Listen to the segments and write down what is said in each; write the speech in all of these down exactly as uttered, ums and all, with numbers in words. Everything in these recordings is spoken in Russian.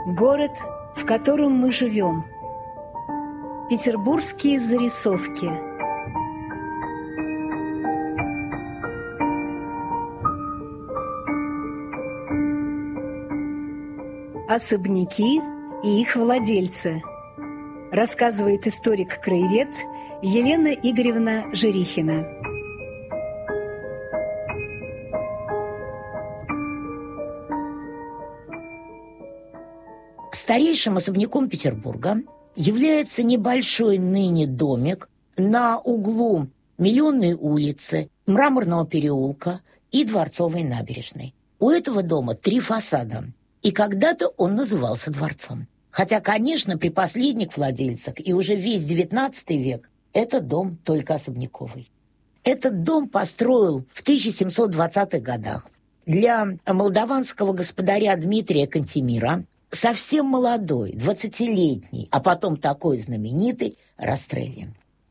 Город, в котором мы живем. Петербургские зарисовки. Особняки и их владельцы. Рассказывает историк-краевед Елена Игоревна Жирихина. Старейшим особняком Петербурга является небольшой ныне домик на углу Миллионной улицы, Мраморного переулка и Дворцовой набережной. У этого дома три фасада, и когда-то он назывался дворцом. Хотя, конечно, при последних владельцах и уже весь девятнадцатый век этот дом только особняковый. Этот дом построил в тысяча семьсот двадцатых годах для молдаванского господаря Дмитрия Кантемира совсем молодой, двадцатилетний, а потом такой знаменитый Растрелли.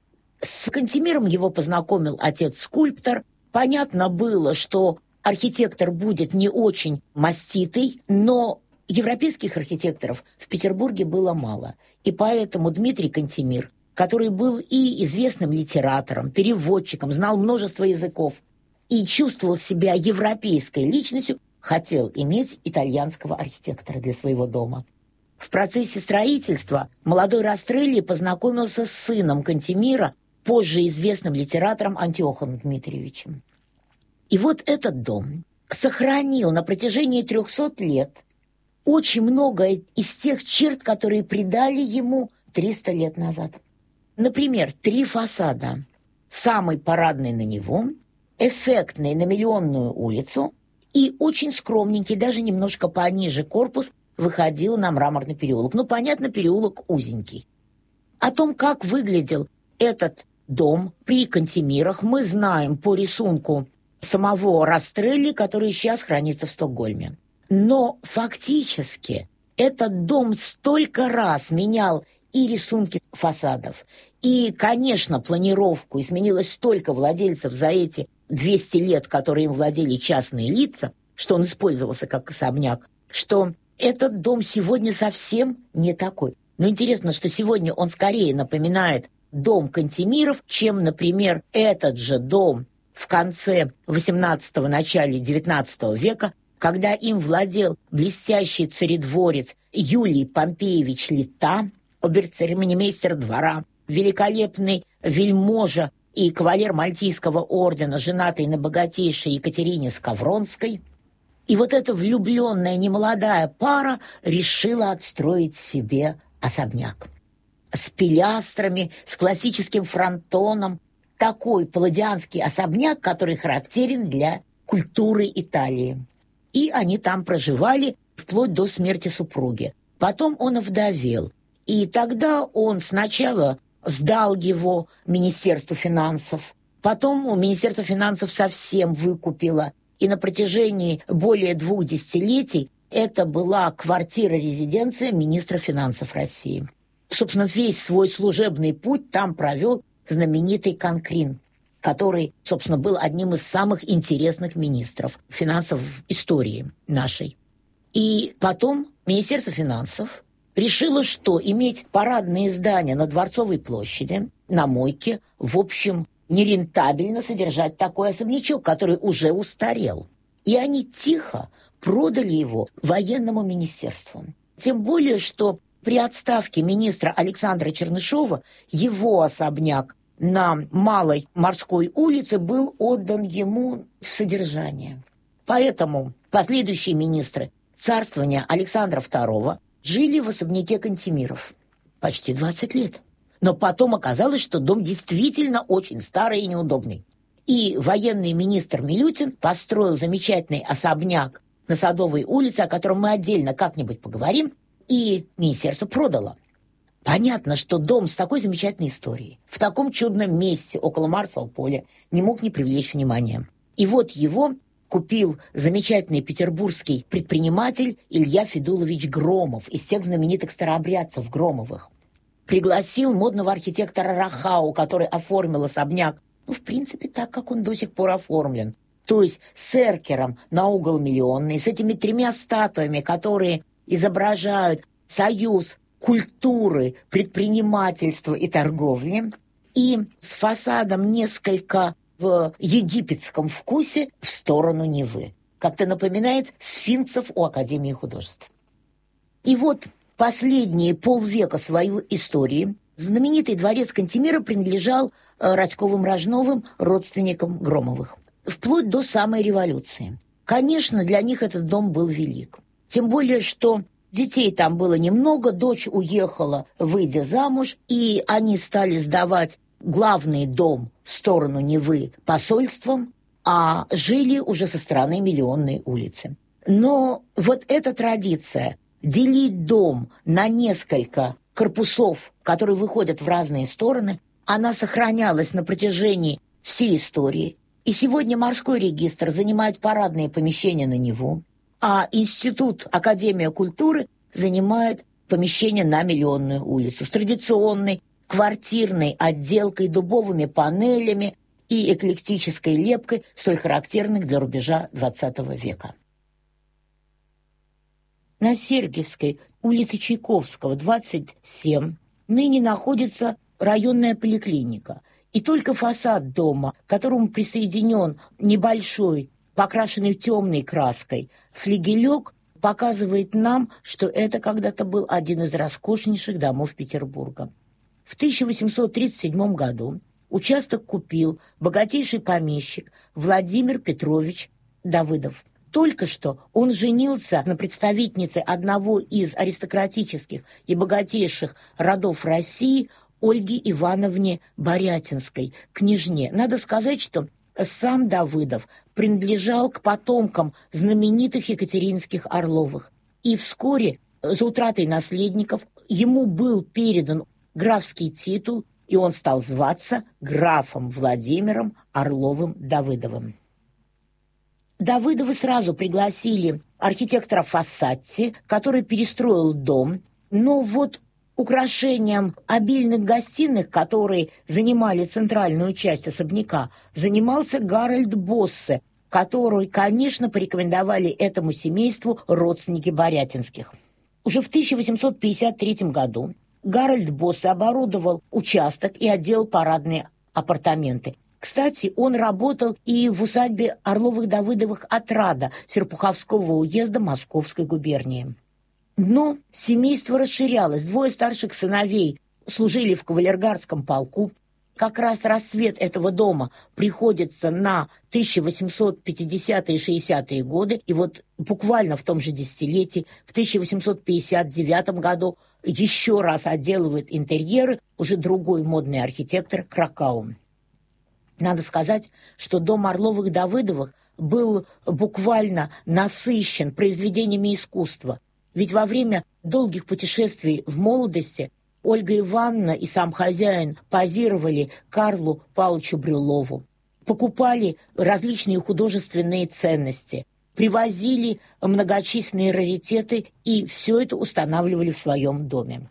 С Кантемиром его познакомил отец-скульптор. Понятно было, что архитектор будет не очень маститый, но европейских архитекторов в Петербурге было мало. И поэтому Дмитрий Кантемир, который был и известным литератором, переводчиком, знал множество языков и чувствовал себя европейской личностью, хотел иметь итальянского архитектора для своего дома. В процессе строительства молодой Растрелли познакомился с сыном Кантемира, позже известным литератором Антиохом Дмитриевичем. И вот этот дом сохранил на протяжении трехсот лет очень много из тех черт, которые придали ему триста лет назад. Например, три фасада. Самый парадный на него, эффектный на Миллионную улицу и очень скромненький, даже немножко пониже корпус, выходил на Мраморный переулок. Ну, понятно, переулок узенький. О том, как выглядел этот дом при Кантемирах, мы знаем по рисунку самого Растрелли, который сейчас хранится в Стокгольме. Но фактически этот дом столько раз менял и рисунки фасадов, и, конечно, планировку, и сменилось столько владельцев за эти двести лет, которые им владели частные лица, что он использовался как особняк, что этот дом сегодня совсем не такой. Но интересно, что сегодня он скорее напоминает дом Кантемиров, чем, например, этот же дом в конце восемнадцатого, начале девятнадцатого века, когда им владел блестящий царедворец Юлий Помпеевич Лита, обер-церемонимейстер двора, великолепный вельможа и кавалер Мальтийского ордена, женатый на богатейшей Екатерине Скавронской. И вот эта влюбленная немолодая пара решила отстроить себе особняк. С пилястрами, с классическим фронтоном. Такой палладианский особняк, который характерен для культуры Италии. И они там проживали вплоть до смерти супруги. Потом он овдовел. И тогда он сначала сдал его Министерству финансов, потом Министерство финансов совсем выкупило. И на протяжении более двух десятилетий это была квартира-резиденция министра финансов России. Собственно, весь свой служебный путь там провел знаменитый Конкрин, который, собственно, был одним из самых интересных министров финансов в истории нашей. И потом Министерство финансов решило, что иметь парадные здания на Дворцовой площади, на Мойке, в общем, нерентабельно содержать такой особнячок, который уже устарел. И они тихо продали его военному министерству. Тем более, что при отставке министра Александра Чернышова его особняк на Малой Морской улице был отдан ему в содержание. Поэтому последующие министры царствования Александра второго жили в особняке Кантемиров почти двадцать лет. Но потом оказалось, что дом действительно очень старый и неудобный. И военный министр Милютин построил замечательный особняк на Садовой улице, о котором мы отдельно как-нибудь поговорим, и министерство продало. Понятно, что дом с такой замечательной историей, в таком чудном месте, около Марсового поля, не мог не привлечь внимания. И вот его купил замечательный петербургский предприниматель Илья Федулович Громов из тех знаменитых старообрядцев Громовых. Пригласил модного архитектора Рахау, который оформил особняк, ну, в принципе, так, как он до сих пор оформлен. То есть с эркером на угол Миллионный, с этими тремя статуями, которые изображают союз культуры, предпринимательства и торговли, и с фасадом несколько в египетском вкусе в сторону Невы. Как-то напоминает сфинксов у Академии художеств. И вот последние полвека своей истории знаменитый дворец Кантемира принадлежал Радьковым-Рожновым, родственникам Громовых, вплоть до самой революции. Конечно, для них этот дом был велик. Тем более, что детей там было немного, дочь уехала, выйдя замуж, и они стали сдавать главный дом в сторону Невы посольством, а жили уже со стороны Миллионной улицы. Но вот эта традиция делить дом на несколько корпусов, которые выходят в разные стороны, она сохранялась на протяжении всей истории. И сегодня морской регистр занимает парадные помещения на Неву, а Институт Академия культуры занимает помещение на Миллионную улицу с традиционной квартирной отделкой, дубовыми панелями и эклектической лепкой, столь характерных для рубежа двадцатого века. На Сергиевской, улице Чайковского, двадцать семь, ныне находится районная поликлиника, и только фасад дома, к которому присоединен небольшой, покрашенный темной краской, флигелек, показывает нам, что это когда-то был один из роскошнейших домов Петербурга. В тысяча восемьсот тридцать седьмом году участок купил богатейший помещик Владимир Петрович Давыдов. Только что он женился на представительнице одного из аристократических и богатейших родов России Ольге Ивановне Борятинской, княжне. Надо сказать, что сам Давыдов принадлежал к потомкам знаменитых екатеринских Орловых. И вскоре, за утратой наследников, ему был передан графский титул, и он стал зваться графом Владимиром Орловым-Давыдовым. Давыдовы сразу пригласили архитектора Фоссатти, который перестроил дом, но вот украшением обильных гостиных, которые занимали центральную часть особняка, занимался Гарольд Боссе, который, конечно, порекомендовали этому семейству родственники Борятинских. Уже в тысяча восемьсот пятьдесят третьем году Гарольд Боссе оборудовал участок и отделал парадные апартаменты. Кстати, он работал и в усадьбе Орловых-Давыдовых Отрада Серпуховского уезда Московской губернии. Но семейство расширялось. Двое старших сыновей служили в кавалергардском полку. Как раз расцвет этого дома приходится на тысяча восемьсот пятидесятые и шестидесятые годы. И вот буквально в том же десятилетии, в тысяча восемьсот пятьдесят девятом году, еще раз отделывает интерьеры уже другой модный архитектор Кракау. Надо сказать, что дом Орловых-Давыдовых был буквально насыщен произведениями искусства. Ведь во время долгих путешествий в молодости Ольга Ивановна и сам хозяин позировали Карлу Павловичу Брюлову, покупали различные художественные ценности, привозили многочисленные раритеты и все это устанавливали в своем доме.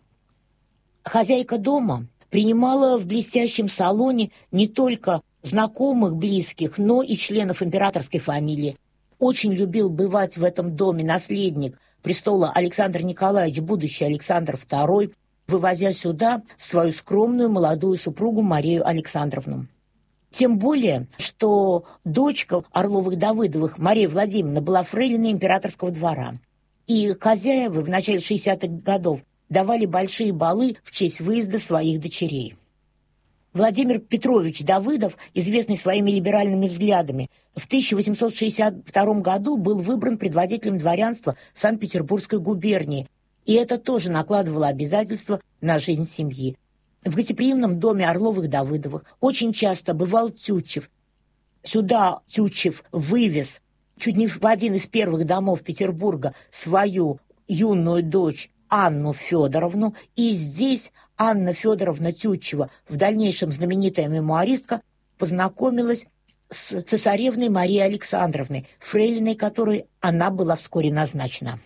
Хозяйка дома принимала в блестящем салоне не только знакомых, близких, но и членов императорской фамилии. Очень любил бывать в этом доме наследник престола Александр Николаевич, будущий Александр второй, вывозя сюда свою скромную молодую супругу Марию Александровну. Тем более, что дочка Орловых-Давыдовых Мария Владимировна была фрейлиной императорского двора. И хозяева в начале шестидесятых годов давали большие балы в честь выезда своих дочерей. Владимир Петрович Давыдов, известный своими либеральными взглядами, в тысяча восемьсот шестьдесят втором году был выбран предводителем дворянства Санкт-Петербургской губернии, и это тоже накладывало обязательства на жизнь семьи. В гостеприимном доме Орловых-Давыдовых очень часто бывал Тютчев. Сюда Тютчев вывез чуть не в один из первых домов Петербурга свою юную дочь Анну Федоровну, и здесь Анна Федоровна Тютчева, в дальнейшем знаменитая мемуаристка, познакомилась с цесаревной Марией Александровной, фрейлиной которой она была вскоре назначена.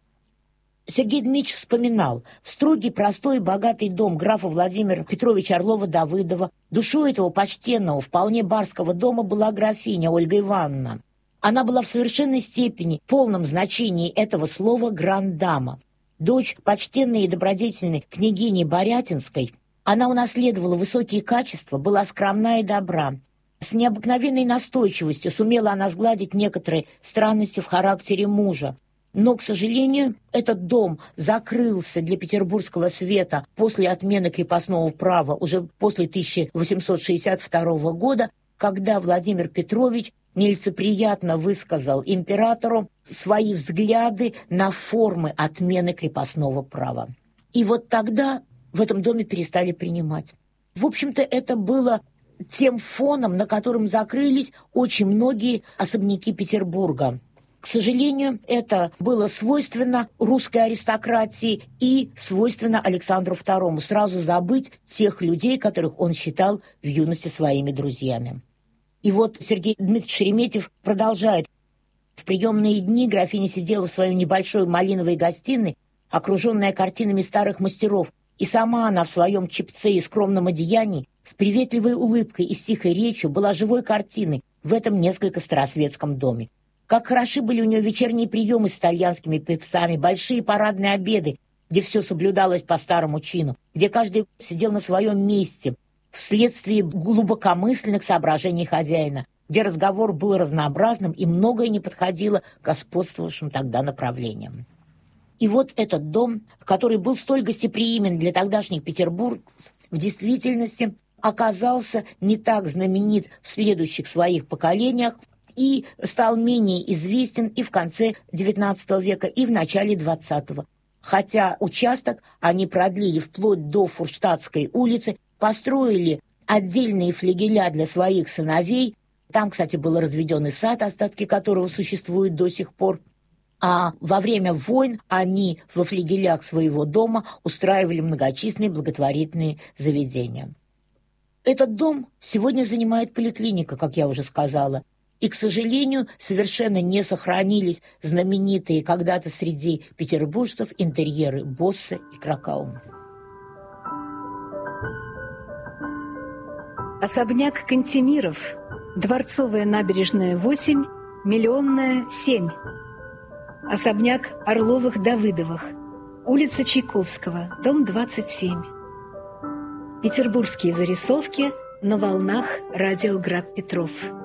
Сергей Дмитриевич вспоминал: в строгий, простой и богатый дом графа Владимира Петровича Орлова-Давыдова душой этого почтенного, вполне барского дома была графиня Ольга Ивановна. Она была в совершенной степени, в полном значении этого слова грандама. Дочь почтенной и добродетельной княгини Борятинской, она унаследовала высокие качества, была скромна и добра. С необыкновенной настойчивостью сумела она сгладить некоторые странности в характере мужа. Но, к сожалению, этот дом закрылся для петербургского света после отмены крепостного права уже после тысяча восемьсот шестьдесят второго года, когда Владимир Петрович нелицеприятно высказал императору свои взгляды на формы отмены крепостного права. И вот тогда в этом доме перестали принимать. В общем-то, это было тем фоном, на котором закрылись очень многие особняки Петербурга. К сожалению, это было свойственно русской аристократии и свойственно Александру второму сразу забыть тех людей, которых он считал в юности своими друзьями. И вот Сергей Дмитриевич Шереметьев продолжает. В приемные дни графиня сидела в своей небольшой малиновой гостиной, окруженная картинами старых мастеров, и сама она в своем чепце и скромном одеянии с приветливой улыбкой и с тихой речью была живой картиной в этом несколько старосветском доме. Как хороши были у нее вечерние приемы с итальянскими певцами, большие парадные обеды, где все соблюдалось по старому чину, где каждый сидел на своем месте, вследствие глубокомысленных соображений хозяина, где разговор был разнообразным и многое не подходило к господствовавшим тогда направлениям. И вот этот дом, который был столь гостеприимен для тогдашних петербуржцев, в действительности оказался не так знаменит в следующих своих поколениях и стал менее известен и в конце девятнадцатого века, и в начале двадцатого. Хотя участок они продлили вплоть до Фурштадтской улицы, построили отдельные флигеля для своих сыновей. Там, кстати, был разведенный сад, остатки которого существуют до сих пор. А во время войн они во флигелях своего дома устраивали многочисленные благотворительные заведения. Этот дом сегодня занимает поликлиника, как я уже сказала. И, к сожалению, совершенно не сохранились знаменитые когда-то среди петербуржцев интерьеры Босса и Кракау. Особняк Кантемиров, Дворцовая набережная восемь, Миллионная семь. Особняк Орловых-Давыдовых, улица Чайковского, дом двадцать семь. Петербургские зарисовки на волнах радио Град Петров.